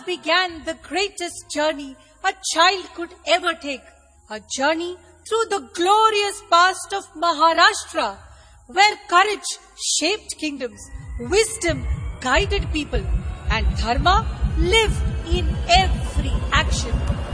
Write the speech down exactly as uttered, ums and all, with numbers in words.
began the greatest journey a child could ever take. A journey through the glorious past of Maharashtra, where courage shaped kingdoms, wisdom guided people, and dharma lived in every action.